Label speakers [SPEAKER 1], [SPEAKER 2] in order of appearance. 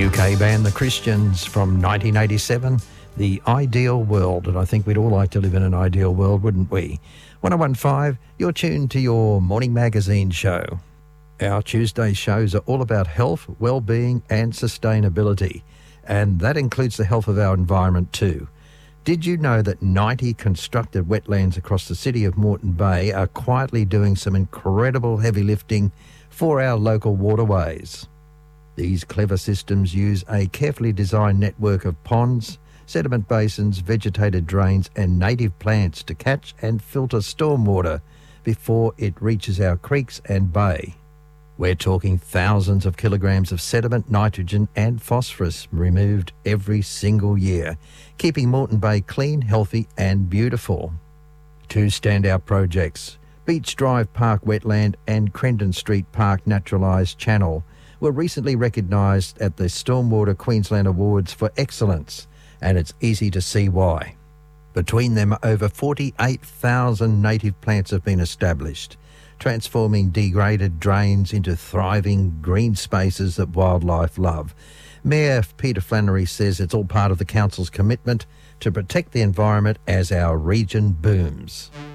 [SPEAKER 1] UK band The Christians from 1987, The Ideal World, and I think we'd all like to live in an ideal world, wouldn't we? 1015, you're tuned to your morning magazine show. Our Tuesday shows are all about health, well-being and sustainability, and that includes the health of our environment too. Did you know that 90 constructed wetlands across the city of Moreton Bay are quietly doing some incredible heavy lifting for our local waterways? These clever systems use a carefully designed network of ponds, sediment basins, vegetated drains and native plants to catch and filter stormwater before it reaches our creeks and bay. We're talking thousands of kilograms of sediment, nitrogen and phosphorus removed every single year, keeping Moreton Bay clean, healthy and beautiful. Two standout projects, Beach Drive Park Wetland and Crendon Street Park Naturalised Channel, were recently recognised at the Stormwater Queensland Awards for Excellence, and it's easy to see why. Between them, over 48,000 native plants have been established, transforming degraded drains into thriving green spaces that wildlife love. Mayor Peter Flannery says it's all part of the council's commitment to protect the environment as our region booms.